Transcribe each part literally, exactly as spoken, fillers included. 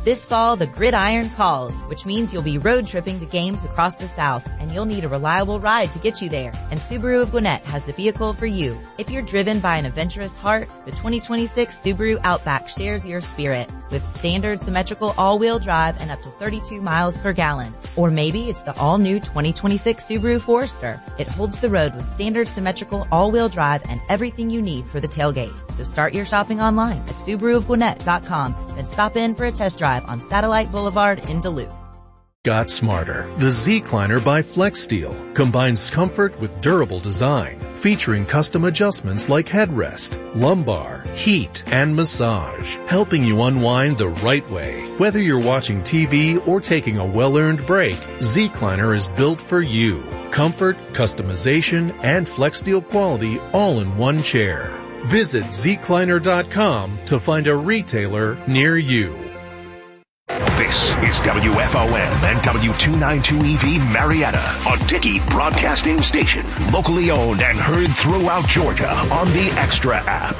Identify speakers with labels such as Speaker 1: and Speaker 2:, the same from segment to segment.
Speaker 1: This fall, the gridiron calls, which means you'll be road tripping to games across the South, and you'll need a reliable ride to get you there. And Subaru of Gwinnett has the vehicle for you. If you're driven by an adventurous heart, the twenty twenty-six Subaru Outback shares your spirit with standard symmetrical all-wheel drive and up to thirty-two miles per gallon. Or maybe it's the all-new twenty twenty-six Subaru Forester. It holds the road with standard symmetrical all-wheel drive and everything you need for the tailgate. So start your shopping online at Subaru of Gwinnett dot com, then stop in for a test drive on Satellite Boulevard in Duluth.
Speaker 2: Got smarter. The Z-Cliner by FlexSteel combines comfort with durable design, featuring custom adjustments like headrest, lumbar, heat, and massage, helping you unwind the right way. Whether you're watching T V or taking a well-earned break, Z-Cliner is built for you. Comfort, customization, and FlexSteel quality all in one chair. Visit Z Cliner dot com to find a retailer near you.
Speaker 3: This is W F O M and W two ninety-two E V Marietta, a Dickey Broadcasting station, locally owned and heard throughout Georgia on the Extra app.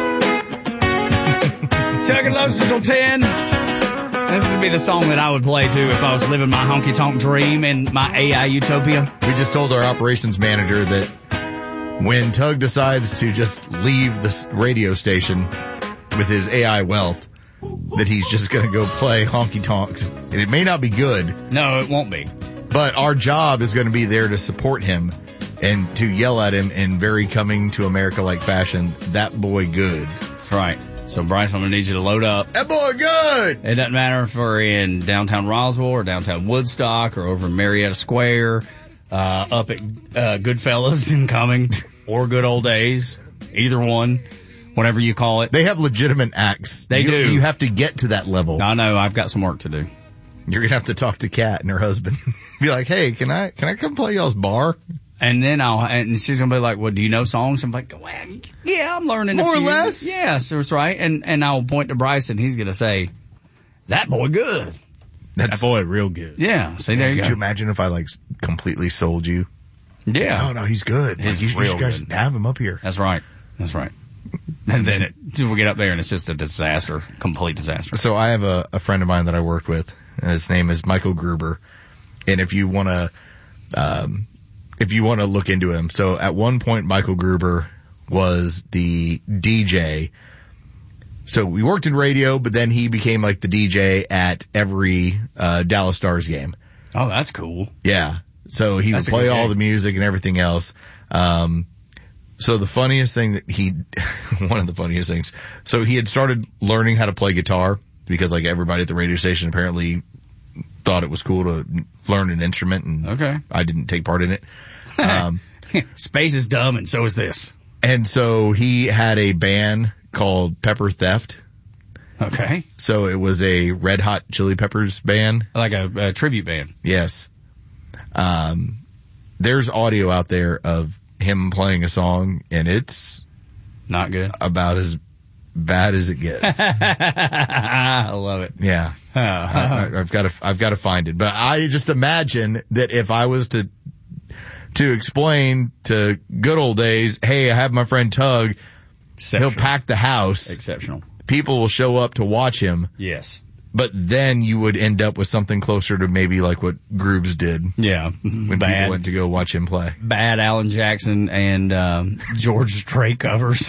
Speaker 4: Tug and Love Central ten. This would be the song that I would play too if I was living my honky-tonk dream in my A I utopia.
Speaker 5: We just told our operations manager that when Tug decides to just leave the radio station with his A I wealth, that he's just going to go play honky tonks. And it may not be good.
Speaker 4: No, it won't be.
Speaker 5: But our job is going to be there to support him and to yell at him in very coming to America-like fashion, that boy good.
Speaker 4: That's right. So, Bryce, I'm going to need you to load up.
Speaker 5: That boy good!
Speaker 4: It doesn't matter if we're in downtown Roswell or downtown Woodstock or over in Marietta Square, uh, up at uh, Goodfellas in Cumming or Good Old Days. Either one. Whatever you call it.
Speaker 5: They have legitimate acts.
Speaker 4: They
Speaker 5: you,
Speaker 4: do.
Speaker 5: You have to get to that level.
Speaker 4: I know. I've got some work to do.
Speaker 5: You're going to have to talk to Kat and her husband. Be like, hey, can I, can I come play y'all's bar?
Speaker 4: And then I'll, and she's going to be like, well, do you know songs? I'm like, well, yeah, I'm learning
Speaker 5: More
Speaker 4: a few.
Speaker 5: or less.
Speaker 4: Yes, that's right. And, and I'll point to Bryce and he's going to say, that boy good.
Speaker 5: That's,
Speaker 6: that boy real good.
Speaker 4: Yeah. See, there you
Speaker 5: Could
Speaker 4: go.
Speaker 5: you imagine if I like completely sold you?
Speaker 4: Yeah.
Speaker 5: No, no, he's good.
Speaker 4: He's
Speaker 5: like, you,
Speaker 4: real
Speaker 5: you guys
Speaker 4: good.
Speaker 5: have him up here.
Speaker 4: That's right. That's right. And then it, we get up there and it's just a disaster, complete disaster.
Speaker 5: So I have a, a friend of mine that I worked with, and his name is Michael Gruber. And if you want to, um, if you want to look into him, so at one point Michael Gruber was the D J. So we worked in radio, but then he became like the D J at every uh Dallas Stars game.
Speaker 4: Oh, that's cool.
Speaker 5: Yeah. So he
Speaker 4: That's
Speaker 5: would
Speaker 4: a
Speaker 5: play
Speaker 4: good
Speaker 5: all
Speaker 4: game.
Speaker 5: the music and everything else. Um, so the funniest thing that he, one of the funniest things, so he had started learning how to play guitar because like everybody at the radio station apparently thought it was cool to learn an instrument, and
Speaker 4: Okay.
Speaker 5: I didn't take part in it. Um,
Speaker 4: Space is dumb and so is this.
Speaker 5: and so he had a band called Pepper Theft.
Speaker 4: Okay.
Speaker 5: So it was a Red Hot Chili Peppers band.
Speaker 4: Like a, a tribute band.
Speaker 5: Yes. Um, there's audio out there of him playing a song, and it's
Speaker 4: Not good.
Speaker 5: about as bad as it gets.
Speaker 4: I love it.
Speaker 5: Yeah. I, I've got to, I've got to find it. But I just imagine that if I was to, to explain to Good Old Days, hey, I have my friend Tug, he'll pack the house.
Speaker 4: Exceptional.
Speaker 5: People will show up to watch him.
Speaker 4: Yes.
Speaker 5: But then you would end up with something closer to maybe like what Grooves did
Speaker 4: Yeah.
Speaker 5: when
Speaker 4: Bad.
Speaker 5: people went to go watch him play.
Speaker 4: Bad Alan Jackson and um George Strait covers.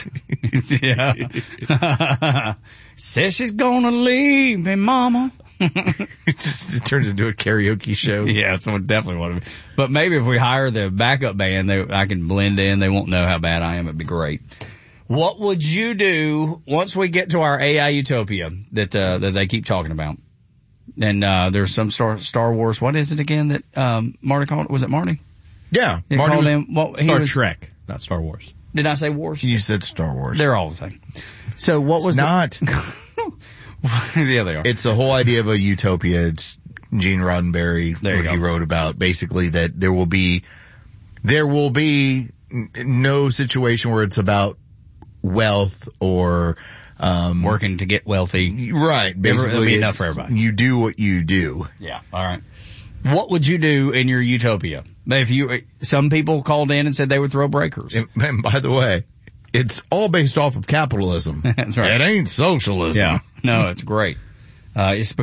Speaker 4: Yeah. Says she's gonna leave me, mama.
Speaker 5: It just it turns into a karaoke show.
Speaker 4: Yeah, that's what definitely what it is. But maybe if we hire the backup band, they, I can blend in. They won't know how bad I am. It'd be great. What would you do once we get to our A I utopia that uh, that they keep talking about? And uh there's some Star Star Wars. What is it again that um Marty called? Was it Marty?
Speaker 5: Yeah.
Speaker 4: He
Speaker 5: Marty
Speaker 4: called
Speaker 5: was,
Speaker 4: them. What, he
Speaker 6: Star
Speaker 4: was,
Speaker 6: Trek, not Star Wars.
Speaker 4: Did I say Wars?
Speaker 5: you said Star Wars.
Speaker 4: They're all the same. So what was
Speaker 5: It's not.
Speaker 4: The, yeah, they are.
Speaker 5: It's the whole idea of a utopia. It's Gene Roddenberry,
Speaker 4: There you
Speaker 5: what he
Speaker 4: go.
Speaker 5: wrote about, basically that there will be, there will be n- no situation where it's about wealth or, um,
Speaker 4: Working to get wealthy.
Speaker 5: right.
Speaker 4: There'll
Speaker 5: Basically,
Speaker 4: be enough
Speaker 5: it's-
Speaker 4: for everybody.
Speaker 5: you do what you do.
Speaker 4: Yeah. All right. What would you do in your utopia? If you, some people called in and said they would throw breakers.
Speaker 5: And, and by the way, it's all based off of capitalism.
Speaker 4: That's right.
Speaker 5: It ain't socialism.
Speaker 4: Yeah. No, it's great. Uh, it's